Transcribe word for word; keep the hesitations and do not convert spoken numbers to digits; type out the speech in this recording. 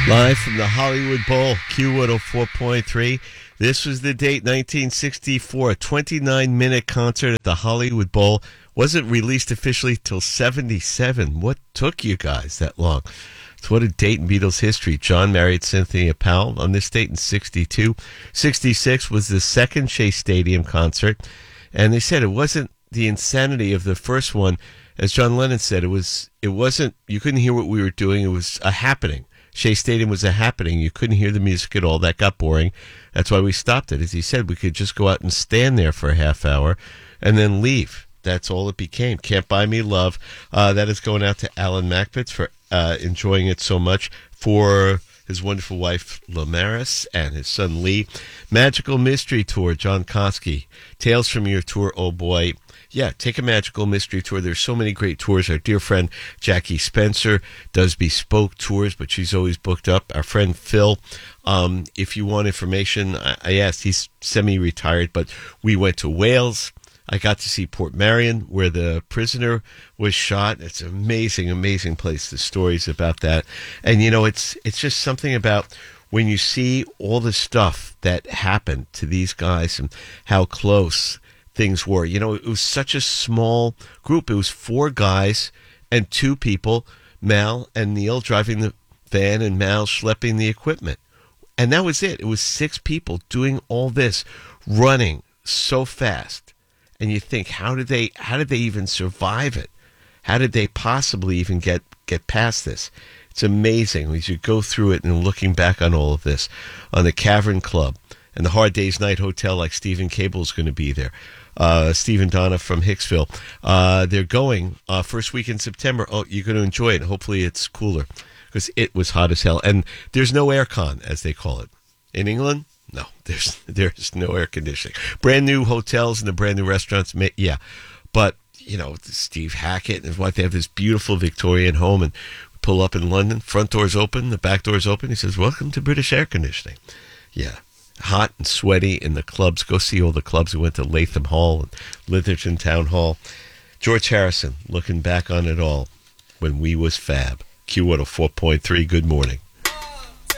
Live from the Hollywood Bowl, Q one oh four point three. This was the date, nineteen sixty-four, a twenty-nine minute concert at the Hollywood Bowl. Wasn't released officially till seventy-seven. What took you guys that long? So what a date in Beatles history. John married Cynthia Powell on this date in sixty-two. sixty-six was the second Shea Stadium concert. And they said it wasn't the insanity of the first one. As John Lennon said, it was, it wasn't, you couldn't hear what we were doing. It was a happening. Shea Stadium was a happening. You couldn't hear the music at all. That got boring. That's why we stopped it. As he said, we could just go out and stand there for a half hour and then leave. That's all it became. Can't Buy Me Love. Uh, that is going out to Alan Macbeth for uh, enjoying it so much. For his wonderful wife, Lamaris, and his son, Lee. Magical Mystery Tour, John Kosky. Tales from Your Tour, oh boy. Yeah, take a Magical Mystery Tour. There's so many great tours. Our dear friend Jackie Spencer does bespoke tours, but she's always booked up. Our friend Phil, um, if you want information, I, I asked. He's semi-retired, but we went to Wales. I got to see Port Marion, where the prisoner was shot. It's an amazing, amazing place. The stories about that. And, you know, it's it's just something about when you see all the stuff that happened to these guys and how close things were. You know, it was such a small group. It was four guys and two people, Mal and Neil driving the van and Mal schlepping the equipment. And that was it. It was six people doing all this, running so fast. And you think, how did they how did they even survive it? How did they possibly even get, get past this? It's amazing as you go through it and looking back on all of this. On the Cavern Club and the Hard Day's Night Hotel, like Stephen Cable's going to be there. Uh, Steve and Donna from Hicksville. Uh, they're going uh, first week in September. Oh, you're going to enjoy it. Hopefully it's cooler because it was hot as hell. And there's no aircon, as they call it. In England, no, there's there's no air conditioning. Brand new hotels and the brand new restaurants, yeah. But, you know, Steve Hackett and his wife, they have this beautiful Victorian home and pull up in London. Front door's open, the back door's open. He says, welcome to British Air Conditioning. Yeah. Hot and sweaty in the clubs. Go see all the clubs. We went to Latham Hall and Litherton Town Hall. George Harrison, looking back on it all when we was fab. Q one oh four point three, good morning.